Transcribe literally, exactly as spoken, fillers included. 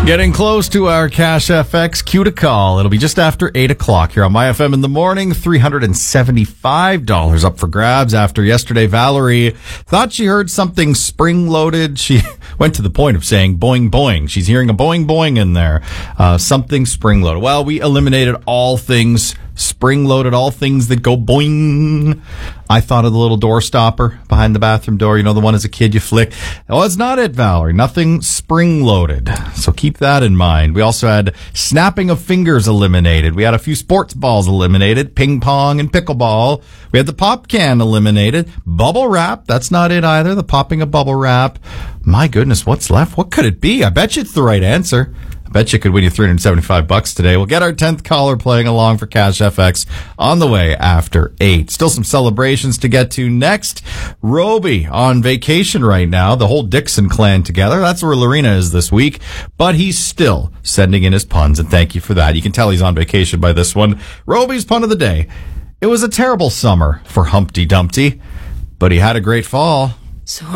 Getting close to our Cash F X cue to call. It'll be just after eight o'clock here on My F M in the morning. three hundred seventy-five dollars up for grabs after yesterday. Valerie thought she heard something spring-loaded. She went to the point of saying boing, boing. She's hearing a boing, boing in there. Uh, something spring-loaded. Well, we eliminated all things spring-loaded, all things that go boing. I thought of the little door stopper behind the bathroom door. You know, the one as a kid you flick. Oh, it's not it, Valerie. Nothing spring-loaded. So keep that in mind. We also had snapping of fingers eliminated. We had a few sports balls eliminated. Ping pong and pickleball. We had the pop can eliminated. Bubble wrap. That's not it either. The popping of bubble wrap. My goodness, what's left? What could it be? I bet you it's the right answer. Bet you could win you three hundred seventy-five bucks today. We'll get our tenth caller playing along for Cash F X on the way after eight. Still some celebrations to get to next. Roby on vacation right now. The whole Dixon clan together. That's where Lorena is this week. But he's still sending in his puns, and thank you for that. You can tell he's on vacation by this one. Roby's pun of the day. It was a terrible summer for Humpty Dumpty, but he had a great fall. So